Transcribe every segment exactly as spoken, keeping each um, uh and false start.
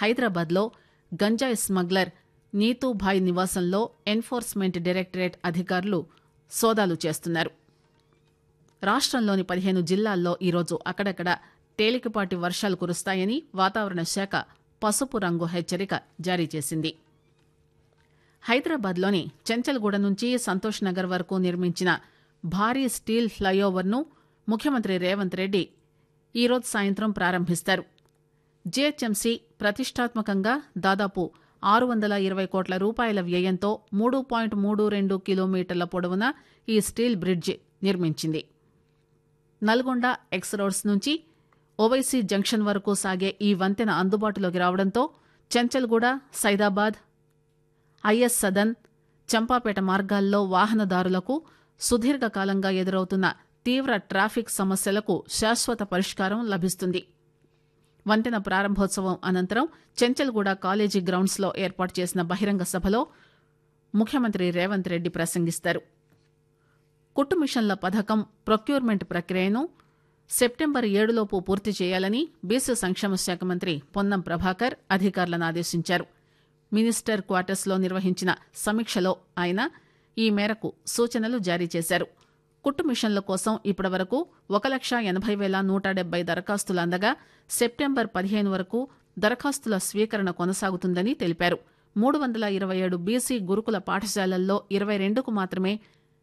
హైదరాబాద్లో గంజాయి స్మగ్లర్ నీతూభాయ్ నివాసంలో ఎన్ఫోర్స్మెంట్ డైరెక్టరేట్ అధికారులు సోదాలు చేస్తున్నారు. రాష్టంలోని పదిహేను జిల్లాల్లో ఈరోజు అక్కడక్కడ తేలికపాటి వర్షాలు కురుస్తాయని వాతావరణ శాఖ పసుపు రంగు హెచ్చరిక జారీ చేసింది. హైదరాబాద్లోని చెంచల్గూడ నుంచి సంతోష్ నగర్ వరకు నిర్మించిన భారీ స్టీల్ ఫ్లైఓవర్ను ముఖ్యమంత్రి రేవంత్ రెడ్డి ఈరోజు సాయంత్రం ప్రారంభిస్తారు. జీహెచ్ఎంసీ ప్రతిష్టాత్మకంగా దాదాపు ఆరు వందల ఇరవై కోట్ల రూపాయల వ్యయంతో మూడు పాయింట్ మూడు రెండు కిలోమీటర్ల పొడవున ఈ స్టీల్ బ్రిడ్జి నిర్మించింది. నల్గొండ ఎక్స్ రోడ్స్ నుంచి ఓవైసీ జంక్షన్ వరకు సాగే ఈ వంతెన అందుబాటులోకి రావడంతో చెంచల్గూడ, సైదాబాద్, ఐఎస్ సదన్, చంపాపేట మార్గాల్లో వాహనదారులకు సుదీర్ఘకాలంగా ఎదురవుతున్న తీవ్ర ట్రాఫిక్ సమస్యలకు శాశ్వత పరిష్కారం లభిస్తుంది. వంతెన ప్రారంభోత్సవం అనంతరం చెంచల్గూడ కాలేజీ గ్రౌండ్స్లో ఏర్పాటు చేసిన బహిరంగ సభలో ముఖ్యమంత్రి రేవంత్ రెడ్డి ప్రసంగిస్తారు. కుట్టు మిషన్ల పథకం ప్రొక్యూర్మెంట్ ప్రక్రియను సెప్టెంబర్ ఏడులోపు పూర్తి చేయాలని బీసీ సంక్షేమ శాఖ మంత్రి పొన్నం ప్రభాకర్ అధికారులను ఆదేశించారు. మినిస్టర్ క్వార్టర్స్లో నిర్వహించిన సమీక్షలో ఆయన ఈ మేరకు సూచనలు జారీ చేశారు. కుట్టు మిషన్ల కోసం ఇప్పటివరకు ఒక లక్ష ఎనభై వేల నూట డెబ్బై దరఖాస్తులు అందగా సెప్టెంబర్ పదిహేను వరకు దరఖాస్తుల స్వీకరణ కొనసాగుతుందని తెలిపారు. మూడు వందల ఇరవై ఏడు బీసీ గురుకుల పాఠశాలల్లో ఇరవై రెండుకు మాత్రమే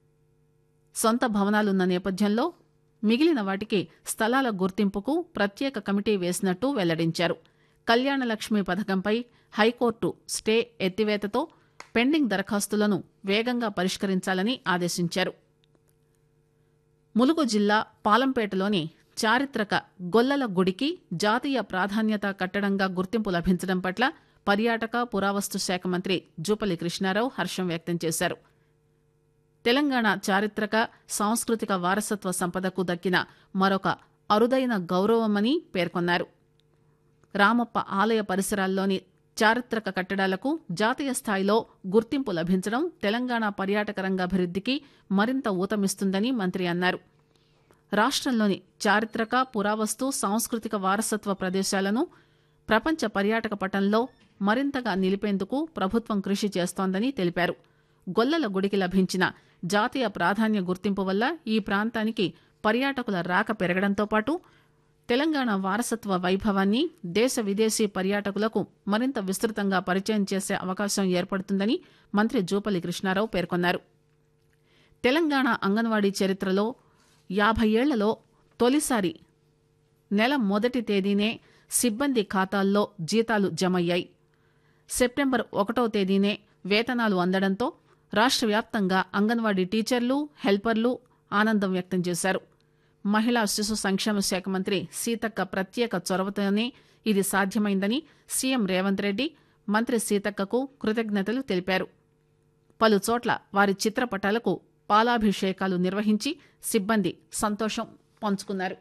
సొంత భవనాలున్న నేపథ్యంలో మిగిలిన వాటికి స్థలాల గుర్తింపుకు ప్రత్యేక కమిటీ వేసినట్టు వెల్లడించారు. Kalyana Lakshmi పథకంపై high court stay ఎత్తివేతతో pending దరఖాస్తులను వేగంగా పరిష్కరించాలని ఆదేశించారు. ములుగు జిల్లా పాలంపేటలోని చారిత్రక గొల్లల గుడికి జాతీయ ప్రాధాన్యత కట్టడంగా గుర్తింపు లభించడం పట్ల పర్యాటక పురావస్తు శాఖ మంత్రి జూపల్లి కృష్ణారావు హర్షం వ్యక్తం చేశారు. తెలంగాణ చారిత్రక సాంస్కృతిక వారసత్వ సంపదకు దక్కిన మరొక అరుదైన గౌరవమని పేర్కొన్నారు. రామప్ప ఆలయ పరిసరాల్లోని చారిత్రక కట్టడాలకు జాతీయ స్థాయిలో గుర్తింపు లభించడం తెలంగాణ పర్యాటక రంగ అభివృద్ధికి మరింత ఊతమిస్తుందని మంత్రి అన్నారు. రాష్టంలోని చారిత్రక పురావస్తు సాంస్కృతిక వారసత్వ ప్రదేశాలను ప్రపంచ పర్యాటక పటంలో మరింతగా నిలిపేందుకు ప్రభుత్వం కృషి చేస్తోందని తెలిపారు. గొల్లల గుడికి లభించిన జాతీయ ప్రాధాన్య గుర్తింపు వల్ల ఈ ప్రాంతానికి పర్యాటకుల రాక పెరగడంతో పాటు తెలంగాణ వారసత్వ వైభవాన్ని దేశ విదేశీ పర్యాటకులకు మరింత విస్తృతంగా పరిచయం చేసే అవకాశం ఏర్పడుతుందని మంత్రి జూపల్లి కృష్ణారావు పేర్కొన్నారు. తెలంగాణ అంగన్వాడీ చరిత్రలో యాభై ఏళ్లలో తొలిసారి నెల మొదటి తేదీనే సిబ్బంది ఖాతాల్లో జీతాలు జమయ్యాయి. సెప్టెంబర్ ఒకటో తేదీనే వేతనాలు అందడంతో రాష్ట్ర వ్యాప్తంగా అంగన్వాడీ టీచర్లు, హెల్పర్లు ఆనందం వ్యక్తం చేశారు. మహిళా శిశు సంక్షేమ శాఖ మంత్రి సీతక్క ప్రత్యేక చొరవతోనే ఇది సాధ్యమైందని సీఎం రేవంత్ రెడ్డి మంత్రి సీతక్కకు కృతజ్ఞతలు తెలిపారు. పలు చోట్ల వారి చిత్రపటాలకు పాలాభిషేకాలు నిర్వహించి సిబ్బంది సంతోషం పంచుకున్నారు.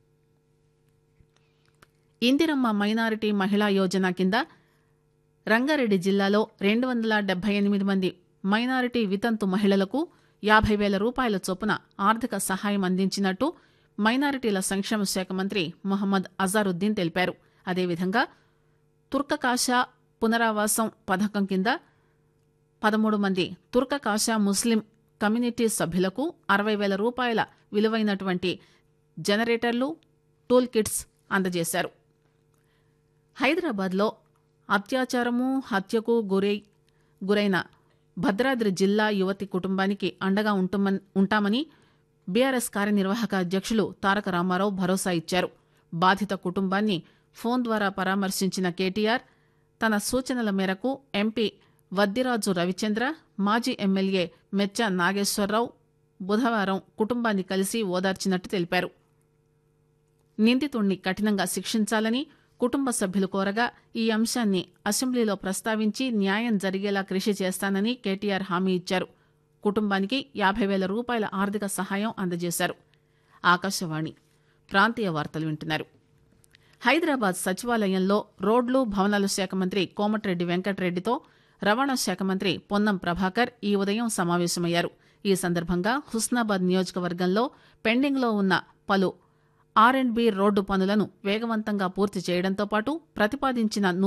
ఇందిరమ్మ మైనారిటీ మహిళా యోజన కింద రంగారెడ్డి జిల్లాలో రెండు వందల డెబ్బై ఎనిమిది మంది మైనారిటీ వితంతు మహిళలకు యాభై వేల రూపాయల చొప్పున ఆర్థిక సహాయం అందించినట్టు మైనారిటీల సంక్షేమ శాఖ మంత్రి మొహమ్మద్ అజారుద్దీన్ తెలిపారు. అదేవిధంగా తుర్కకాషా పునరావాసం పథకం కింద పదమూడు మంది తుర్కకాషా ముస్లిం కమ్యూనిటీ సభ్యులకు అరవై వేల రూపాయల విలువైనటువంటి జనరేటర్లు, టూల్ కిట్స్ అందజేశారు. హైదరాబాద్లో అత్యాచారము, హత్యకు గురై గురైన భద్రాద్రి జిల్లా యువతి కుటుంబానికి అండగా ఉంటామని బీఆర్ఎస్ కార్యనిర్వాహక అధ్యక్షులు తారక రామారావు భరోసా ఇచ్చారు. బాధిత కుటుంబాన్ని ఫోన్ ద్వారా పరామర్శించిన కేటీఆర్ తన సూచనల మేరకు ఎంపీ వద్దిరాజు రవిచంద్ర, మాజీ ఎమ్మెల్యే మెచ్చ నాగేశ్వరరావు బుధవారం కుటుంబాన్ని కలిసి ఓదార్చినట్టు తెలిపారు. నిందితుణ్ణి కఠినంగా శిక్షించాలని కుటుంబ సభ్యులు కోరగా ఈ అంశాన్ని అసెంబ్లీలో ప్రస్తావించి న్యాయం జరిగేలా కృషి చేస్తానని కేటీఆర్ హామీ ఇచ్చారు. కుటుంబానికి యాభై వేల రూపాయల ఆర్థిక సహాయం అందజేశారు. ఆకాశవాణి ప్రాంతీయ వార్తలు వింటున్నారు. హైదరాబాద్ సచివాలయంలో రోడ్లు భవనాల శాఖ మంత్రి కోమటిరెడ్డి వెంకటరెడ్డితో రవాణా శాఖ మంత్రి పొన్నం ప్రభాకర్ ఈ ఉదయం సమావేశమయ్యారు. ఈ సందర్భంగా హుస్నాబాద్ నియోజకవర్గంలో పెండింగ్లో ఉన్న పలు ఆర్ అండ్ బి రోడ్డు పనులను వేగవంతంగా పూర్తి చేయడంతో పాటు ప్రతిపాదించిన